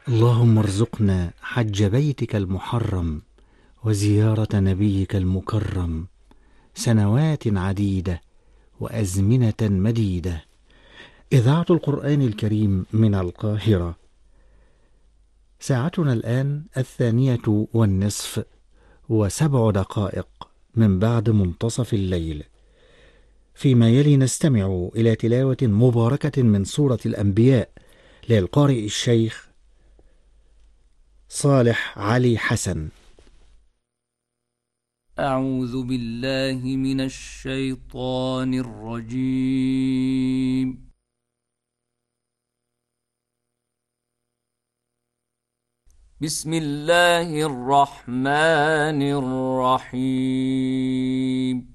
اللهم ارزقنا حج بيتك المحرم وزيارة نبيك المكرم سنوات عديدة وأزمنة مديدة. إذاعة القرآن الكريم من القاهرة. ساعتنا الآن 2:30 و7 دقائق من بعد منتصف الليل. فيما يلي نستمع إلى تلاوة مباركة من سورة الأنبياء للقارئ الشيخ صالح علي حسن. أعوذ بالله من الشيطان الرجيم. بسم الله الرحمن الرحيم.